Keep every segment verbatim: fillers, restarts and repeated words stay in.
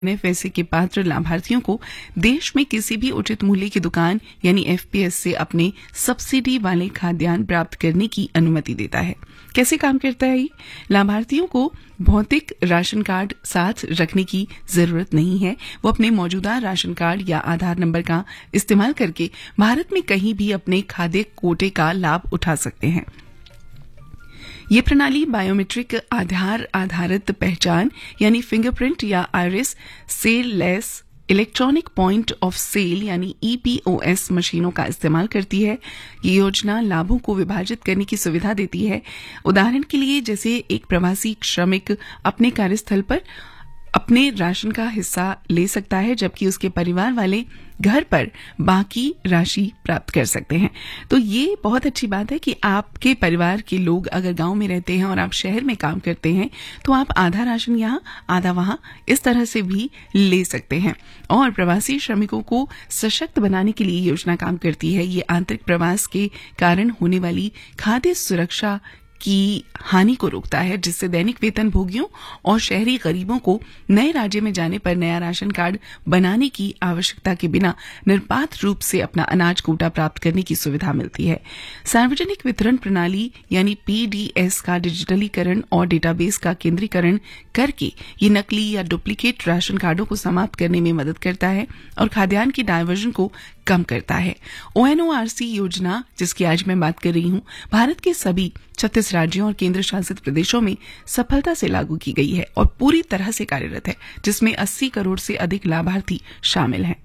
पैसे के पात्र लाभार्थियों को देश में किसी भी उचित मूल्य की दुकान यानी एफपीएस से अपने सब्सिडी वाले खाद्यान्न प्राप्त करने की अनुमति देता है। कैसे काम करता है ये? लाभार्थियों को भौतिक राशन कार्ड साथ रखने की जरूरत नहीं है। वो अपने मौजूदा राशन कार्ड या आधार नंबर का इस्तेमाल करके भारत में कहीं भी अपने खाद्य कोटे का लाभ उठा सकते हैं। ये प्रणाली बायोमेट्रिक आधार आधारित पहचान यानी फिंगरप्रिंट या आइरिस से lace electronic point of cell यानी ईपीओएस मशीनों का इस्तेमाल करती है। ये योजना लाभों को विभाजित करने की सुविधा देती है। उदाहरण के लिए जैसे एक प्रवासी श्रमिक अपने कार्यस्थल पर अपने राशन का हिस्सा ले सकता है, जबकि उसके परिवार वाले घर पर बाकी राशि प्राप्त कर सकते हैं। तो ये बहुत अच्छी बात है कि आपके परिवार के लोग अगर गांव में रहते हैं और आप शहर में काम करते हैं तो आप आधा राशन यहाँ आधा वहां इस तरह से भी ले सकते हैं। और प्रवासी श्रमिकों को सशक्त बनाने के लिए योजना काम करती है। ये आंतरिक प्रवास के कारण होने वाली खाद्य सुरक्षा की हानि को रोकता है, जिससे दैनिक वेतन भोगियों और शहरी गरीबों को नए राज्य में जाने पर नया राशन कार्ड बनाने की आवश्यकता के बिना निर्बाध रूप से अपना अनाज कोटा प्राप्त करने की सुविधा मिलती है। सार्वजनिक वितरण प्रणाली यानी पीडीएस का डिजिटलीकरण और डेटाबेस का केंद्रीकरण करके ये नकली या डुप्लीकेट राशन कार्डों को समाप्त करने में मदद करता है और खाद्यान्न की डायवर्जन को कम करता है। ओएनओआरसी योजना, जिसकी आज मैं बात कर रही हूं, भारत के सभी छत्तीस राज्यों और केंद्र शासित प्रदेशों में सफलता से लागू की गई है और पूरी तरह से कार्यरत है, जिसमें अस्सी करोड़ से अधिक लाभार्थी शामिल हैं।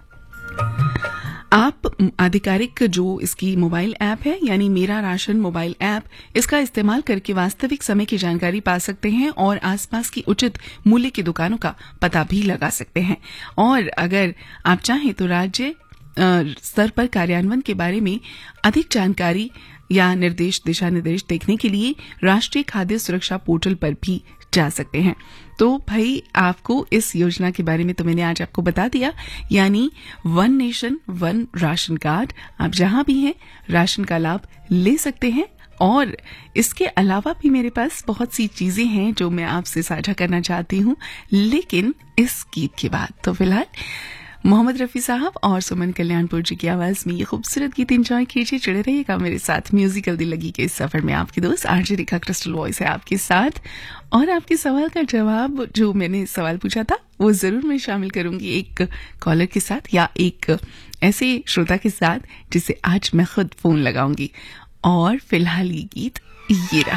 आप आधिकारिक जो इसकी मोबाइल ऐप है यानी मेरा राशन मोबाइल ऐप, इसका इस्तेमाल करके वास्तविक समय की जानकारी पा सकते हैं और आसपास की उचित मूल्य की दुकानों का पता भी लगा सकते हैं। और अगर आप चाहें तो राज्य स्तर पर कार्यान्वयन के बारे में अधिक जानकारी या निर्देश दिशा निर्देश देखने के लिए राष्ट्रीय खाद्य सुरक्षा पोर्टल पर भी जा सकते हैं। तो भाई आपको इस योजना के बारे में तो मैंने आज आपको बता दिया, यानी one nation one ration card. आप जहां भी हैं राशन का लाभ ले सकते हैं। और इसके अलावा भी मेरे पास बहुत सी चीजें हैं जो मैं आपसे साझा करना चाहती हूं, लेकिन इस गीत के बाद। तो फिलहाल मोहम्मद रफी साहब और सुमन कल्याणपुर जी की आवाज में ये खूबसूरत गीत एंजॉय कीजिए। जुड़े रहिएगा मेरे साथ म्यूजिकल दिल लगी के इस सफर में। आपकी दोस्त आरजे रेखा क्रिस्टल वॉइस है आपके साथ, और आपके सवाल का जवाब जो मैंने सवाल पूछा था वो जरूर मैं शामिल करूंगी एक कॉलर के साथ या एक ऐसे श्रोता के साथ जिसे आज मैं खुद फोन लगाऊंगी। और फिलहाल ये गीत ये रहा।